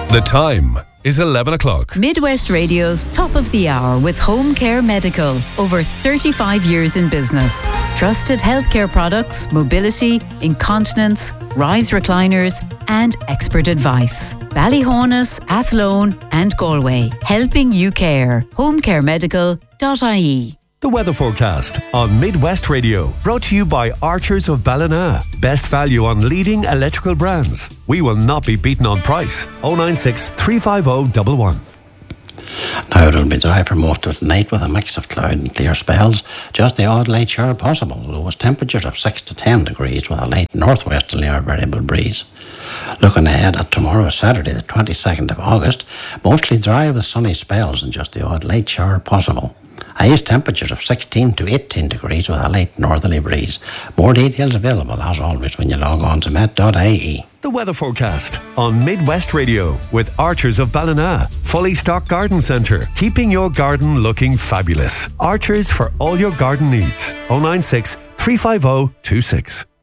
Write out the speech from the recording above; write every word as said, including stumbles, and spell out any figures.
The time is eleven o'clock. Midwest Radio's Top of the Hour with Home Care Medical. Over thirty-five years in business. Trusted healthcare products, mobility, incontinence, rise recliners, and expert advice. Ballyhonus, Athlone, and Galway. Helping you care. home care medical dot I E. The weather forecast on Midwest Radio, brought to you by Archers of Ballina. Best value on leading electrical brands. We will not be beaten on price. oh nine six, three five oh, one one. Now it will be dry for most of tonight with a mix of cloud and clear spells. Just the odd light shower possible. Lowest temperatures of six to ten degrees with a light northwesterly or variable breeze. Looking ahead at tomorrow, Saturday the twenty-second of August, mostly dry with sunny spells and just the odd light shower possible. Highest temperatures of sixteen to eighteen degrees with a light northerly breeze. More details available as always when you log on to met dot I E. The weather forecast on Midwest Radio with Archers of Ballina. Fully stocked garden centre, keeping your garden looking fabulous. Archers for all your garden needs. oh nine six, three five oh, two six.